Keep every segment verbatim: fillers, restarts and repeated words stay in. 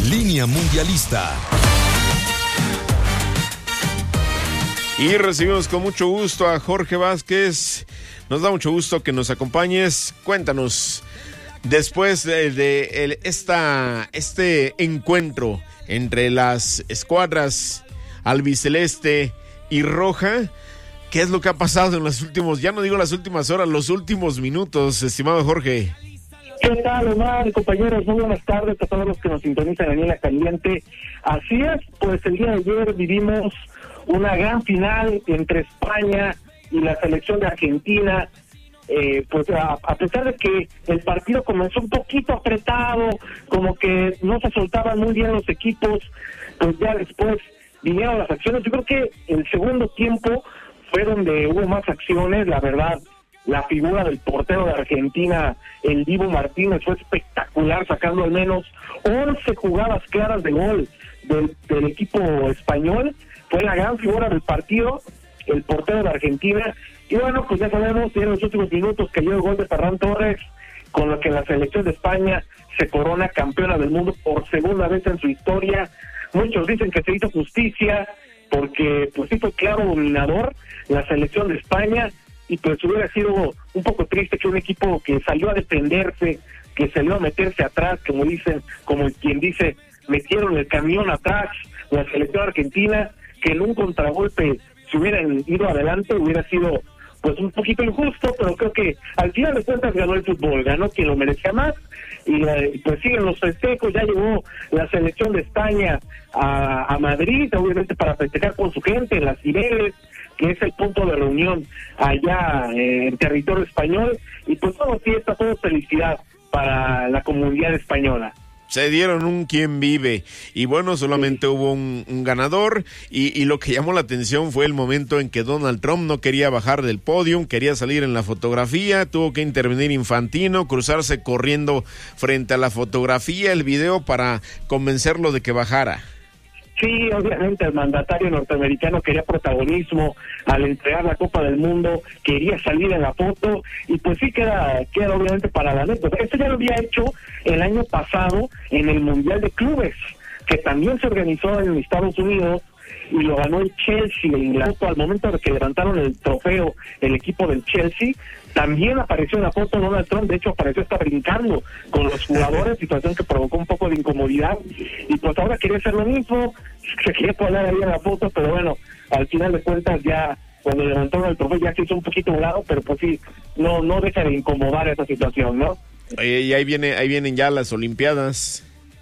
Línea Mundialista. Y recibimos con mucho gusto a Jorge Vázquez. Nos da mucho gusto que nos acompañes. Cuéntanos, después de, de el, esta, este encuentro entre las escuadras albiceleste y roja, ¿qué es lo que ha pasado en los últimos, ya no digo las últimas horas, los últimos minutos, estimado Jorge? ¿Qué tal, Omar, compañeros? Muy buenas tardes a todos los que nos sintonizan en Línea Caliente. Así es, pues el día de ayer vivimos una gran final entre España y la selección de Argentina. Eh, pues a, a pesar de que el partido comenzó un poquito apretado, como que no se soltaban muy bien los equipos, pues ya después vinieron las acciones. Yo creo que el segundo tiempo fue donde hubo más acciones, la verdad. La figura del portero de Argentina, el Dibu Martínez, fue espectacular, sacando al menos once jugadas claras de gol del, del equipo español. Fue la gran figura del partido, el portero de Argentina. Y bueno, pues ya sabemos, en los últimos minutos cayó el gol de Ferran Torres, con lo que la selección de España se corona campeona del mundo por segunda vez en su historia. Muchos dicen que se hizo justicia, porque pues sí fue claro dominador la selección de España. Y pues hubiera sido un poco triste que un equipo que salió a defenderse, que salió a meterse atrás, como dicen, como quien dice, metieron el camión atrás, la selección argentina, que en un contragolpe si hubieran ido adelante hubiera sido pues un poquito injusto, pero creo que al final de cuentas ganó el fútbol, ganó quien lo merecía más, y eh, pues siguen los festejos. Ya llegó la selección de España a, a Madrid, obviamente para festejar con su gente en las Cibeles, que es el punto de reunión allá eh, en territorio español, y pues todo fiesta, todo felicidad para la comunidad española. Se dieron un quién vive, y bueno, solamente sí. hubo un, un ganador, y, y lo que llamó la atención fue el momento en que Donald Trump no quería bajar del podio, quería salir en la fotografía, tuvo que intervenir Infantino, cruzarse corriendo frente a la fotografía, el video, para convencerlo de que bajara. Sí, obviamente el mandatario norteamericano quería protagonismo al entregar la Copa del Mundo, quería salir en la foto, y pues sí queda, queda obviamente para la anécdota. Esto ya lo había hecho el año pasado en el Mundial de Clubes, que también se organizó en Estados Unidos, y lo ganó el Chelsea en la foto. Al momento de que levantaron el trofeo el equipo del Chelsea, también apareció en la foto Donald Trump. De hecho apareció hasta brincando con los jugadores, situación que provocó un poco de incomodidad, y pues ahora quería hacer lo mismo, se quería poner ahí en la foto, pero bueno, al final de cuentas ya cuando levantaron el trofeo ya se hizo un poquito a un lado, pero pues sí, no no deja de incomodar esa situación, ¿no? Y ahí viene ahí vienen ya las Olimpiadas.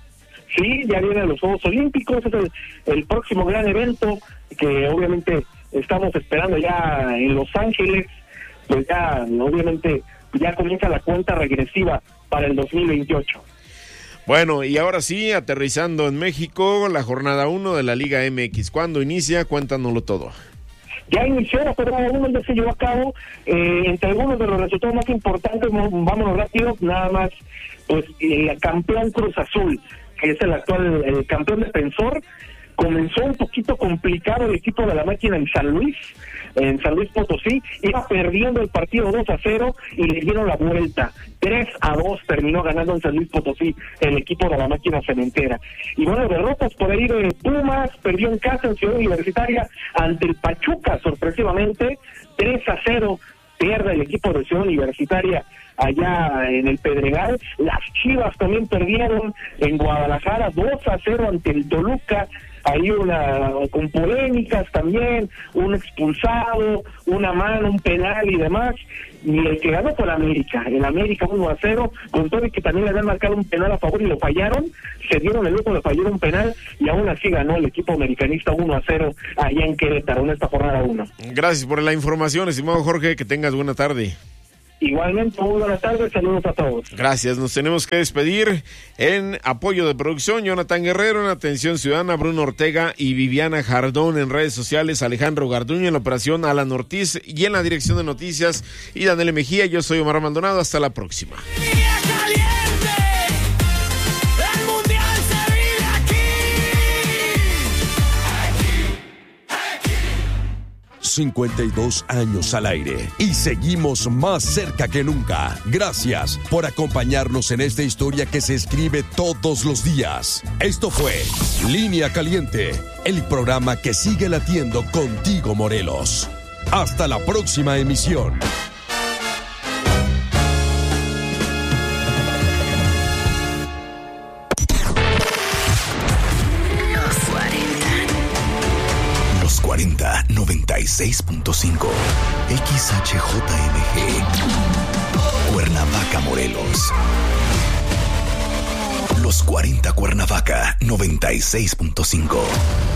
Sí, ya vienen los Juegos Olímpicos, es el, el próximo gran evento que obviamente estamos esperando ya en Los Ángeles. Pues ya, obviamente, ya comienza la cuenta regresiva para el dos mil veintiocho. Bueno, y ahora sí, aterrizando en México, la jornada uno de la Liga M X. ¿Cuándo inicia? Cuéntanoslo todo. Ya inició, la jornada uno ya se llevó a cabo. Eh, entre algunos de los resultados más importantes, vámonos rápido, nada más, pues el campeón Cruz Azul, que es el actual el campeón defensor. Comenzó un poquito complicado el equipo de la máquina en San Luis, en San Luis Potosí, iba perdiendo el partido dos a cero y le dieron la vuelta, tres a dos terminó ganando en San Luis Potosí el equipo de la máquina cementera. Y bueno, derrotas por ahí de Pumas, perdió en casa en Ciudad Universitaria ante el Pachuca, sorpresivamente, tres a cero pierde el equipo de Ciudad Universitaria allá en el Pedregal. Las Chivas también perdieron en Guadalajara dos a cero ante el Toluca, hay una con polémicas también, un expulsado, una mano, un penal y demás, y el que ganó fue el América, el América uno a cero, con todo y que también le habían marcado un penal a favor y lo fallaron, se dieron el lujo de fallar un penal, y aún así ganó el equipo americanista uno a cero allá en Querétaro en esta jornada uno. Gracias por la información, estimado Jorge, que tengas buena tarde. Igualmente, muy buenas tardes, saludos a todos. Gracias, nos tenemos que despedir. En apoyo de producción, Jonathan Guerrero; en atención ciudadana, Bruno Ortega y Viviana Jardón; en redes sociales, Alejandro Garduño; en la operación, Alan Ortiz; y en la dirección de noticias, y Daniel Mejía. Yo soy Omar Maldonado, hasta la próxima. cincuenta y dos años al aire y seguimos más cerca que nunca. Gracias por acompañarnos en esta historia que se escribe todos los días. Esto fue Línea Caliente, el programa que sigue latiendo contigo, Morelos. Hasta la próxima emisión. cuarenta noventa y seis punto cinco X H J M G Cuernavaca, Morelos. Los cuarenta Cuernavaca noventa y seis punto cinco.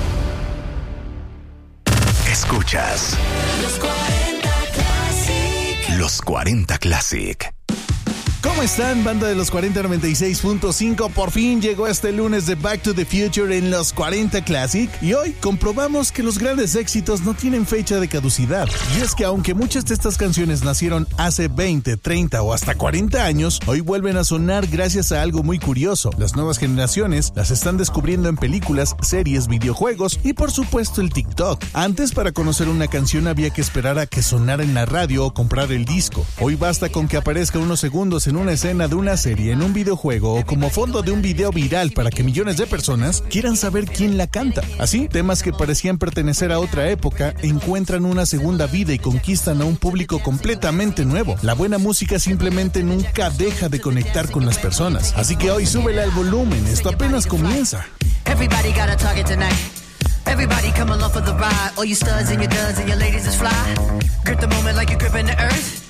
Escuchas Los cuarenta Classic. Los cuarenta Classic. ¿Cómo están, banda de los cuarenta noventa y seis punto cinco? Por fin llegó este lunes de Back to the Future en los cuarenta Classic y hoy comprobamos que los grandes éxitos no tienen fecha de caducidad. Y es que aunque muchas de estas canciones nacieron hace veinte, treinta o hasta cuarenta años, hoy vuelven a sonar gracias a algo muy curioso. Las nuevas generaciones las están descubriendo en películas, series, videojuegos y por supuesto el TikTok. Antes, para conocer una canción había que esperar a que sonara en la radio o comprar el disco. Hoy basta con que aparezca unos segundos en una escena de una serie, en un videojuego o como fondo de un video viral para que millones de personas quieran saber quién la canta. Así, temas que parecían pertenecer a otra época encuentran una segunda vida y conquistan a un público completamente nuevo. La buena música simplemente nunca deja de conectar con las personas. Así que hoy súbele al volumen, esto apenas comienza. Everybody got a target tonight. Everybody come along for the ride. All you studs and your duds and your ladies is fly. Grip the moment like you're gripping the earth.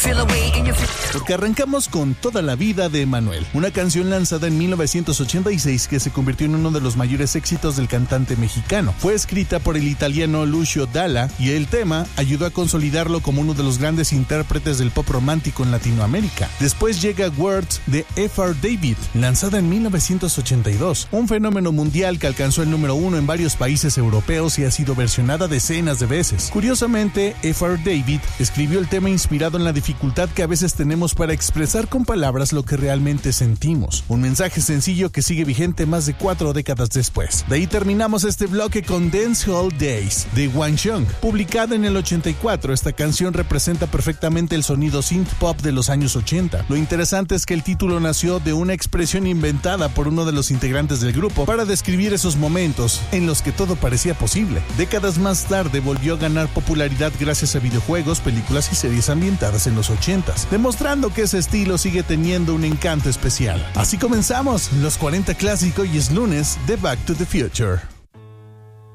Porque arrancamos con Toda la vida de Emanuel, una canción lanzada en mil novecientos ochenta y seis que se convirtió en uno de los mayores éxitos del cantante mexicano. Fue escrita por el italiano Lucio Dalla y el tema ayudó a consolidarlo como uno de los grandes intérpretes del pop romántico en Latinoamérica. Después llega Words de F R David, lanzada en mil novecientos ochenta y dos, un fenómeno mundial que alcanzó el número uno en varios países europeos y ha sido versionada decenas de veces. Curiosamente, F R David escribió el tema inspirado en la dificultad que a veces tenemos para expresar con palabras lo que realmente sentimos. Un mensaje sencillo que sigue vigente más de cuatro décadas después. De ahí terminamos este bloque con Dance Hall Days de Wang Xiong. Publicada en el ochenta y cuatro, esta canción representa perfectamente el sonido synth pop de los años ochenta. Lo interesante es que el título nació de una expresión inventada por uno de los integrantes del grupo para describir esos momentos en los que todo parecía posible. Décadas más tarde volvió a ganar popularidad gracias a videojuegos, películas y series ambientadas en los ochentas, demostrando que ese estilo sigue teniendo un encanto especial. Así comenzamos los cuarenta Clásico y es lunes de Back to the Future.